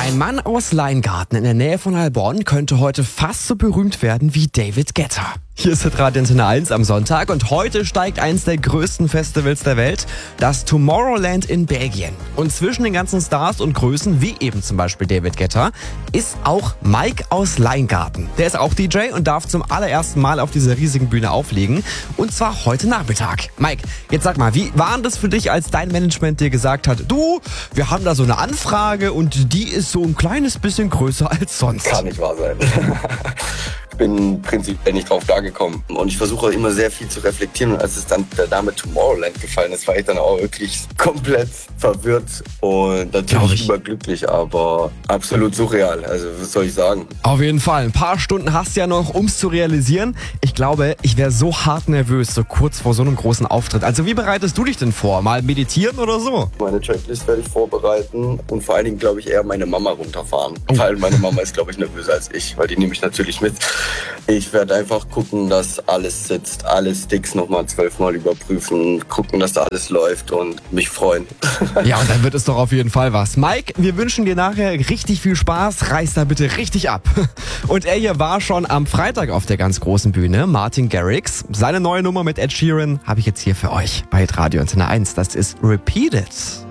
Ein Mann aus Leingarten in der Nähe von Heilbronn könnte heute fast so berühmt werden wie David Guetta. Hier ist Radio Antenne 1 am Sonntag und heute steigt eins der größten Festivals der Welt, das Tomorrowland in Belgien. Und zwischen den ganzen Stars und Größen, wie eben zum Beispiel David Guetta, ist auch Mike aus Leingarten. Der ist auch DJ und darf zum allerersten Mal auf dieser riesigen Bühne auflegen. Und zwar heute Nachmittag. Mike, jetzt sag mal, wie war das für dich, als dein Management dir gesagt hat, du, wir haben da so eine Anfrage und die ist so ein kleines bisschen größer als sonst? Kann nicht wahr sein. Ich bin prinzipiell nicht drauf klargekommen und ich versuche immer sehr viel zu reflektieren, und als es dann der Name Tomorrowland gefallen ist, war ich dann auch wirklich komplett verwirrt und natürlich überglücklich, aber absolut surreal, also was soll ich sagen. Auf jeden Fall, ein paar Stunden hast du ja noch, um es zu realisieren. Ich glaube, ich wäre so hart nervös, so kurz vor so einem großen Auftritt. Also wie bereitest du dich denn vor? Mal meditieren oder so? Meine Checklist werde ich vorbereiten und vor allen Dingen, glaube ich, eher meine Mama runterfahren, weil meine Mama ist, glaube ich, nervöser als ich, weil die nehme ich natürlich mit. Ich werde einfach gucken, dass alles sitzt, alle Sticks nochmal 12-mal überprüfen, gucken, dass da alles läuft und mich freuen. Ja, und dann wird es doch auf jeden Fall was. Mike, wir wünschen dir nachher richtig viel Spaß, reiß da bitte richtig ab. Und er hier war schon am Freitag auf der ganz großen Bühne, Martin Garrix. Seine neue Nummer mit Ed Sheeran habe ich jetzt hier für euch bei Radio Antenne 1. Das ist Repeat It.